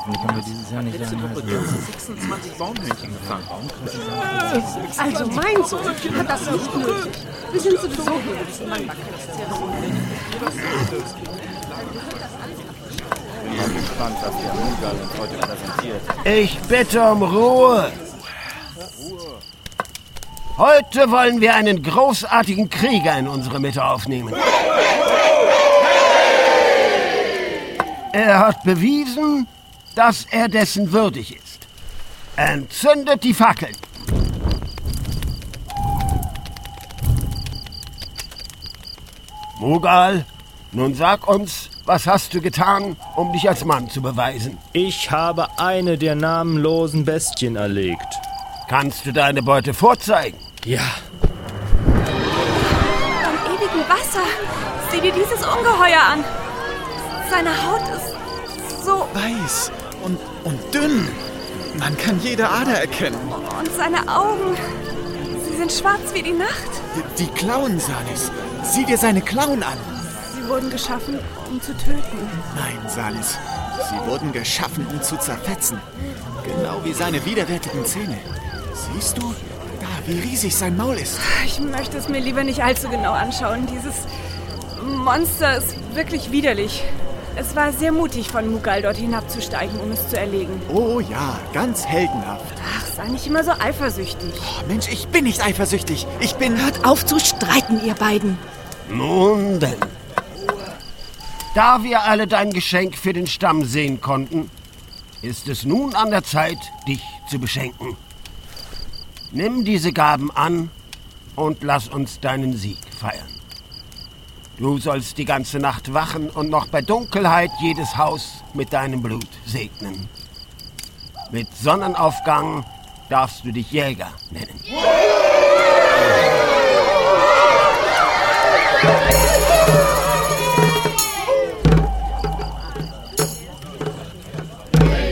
Hoffentlich haben wir dieses Jahr nicht so einen heißen Sommer. 26 Baumhörnchen gefangen. Also mein Sohn hat das nicht nötig. Wir sind sowieso hier. Ich bin mal gespannt, was der Mugal uns heute präsentiert. Ich bitte um Ruhe. Heute wollen wir einen großartigen Krieger in unsere Mitte aufnehmen. Er hat bewiesen, dass er dessen würdig ist. Entzündet die Fackeln. Mugal, nun sag uns, was hast du getan, um dich als Mann zu beweisen? Ich habe eine der namenlosen Bestien erlegt. Kannst du deine Beute vorzeigen? Ja. Am ewigen Wasser. Sieh dir dieses Ungeheuer an. Seine Haut ist so... Weiß und dünn. Man kann jede Ader erkennen. Und seine Augen, sie sind schwarz wie die Nacht. Die Klauen, Salis. Sieh dir seine Klauen an. Sie wurden geschaffen, um zu töten. Nein, Salis. Sie wurden geschaffen, um zu zerfetzen. Genau wie seine widerwärtigen Zähne. Siehst du? Da, wie riesig sein Maul ist. Ich möchte es mir lieber nicht allzu genau anschauen. Dieses Monster ist wirklich widerlich. Es war sehr mutig von Mugal dort hinabzusteigen, um es zu erlegen. Oh ja, ganz heldenhaft. Ach, sei nicht immer so eifersüchtig. Oh, Mensch, ich bin nicht eifersüchtig. Ich bin... Hört auf zu streiten, ihr beiden. Nun denn. Da wir alle dein Geschenk für den Stamm sehen konnten, ist es nun an der Zeit, dich zu beschenken. Nimm diese Gaben an und lass uns deinen Sieg feiern. Du sollst die ganze Nacht wachen und noch bei Dunkelheit jedes Haus mit deinem Blut segnen. Mit Sonnenaufgang darfst du dich Jäger nennen.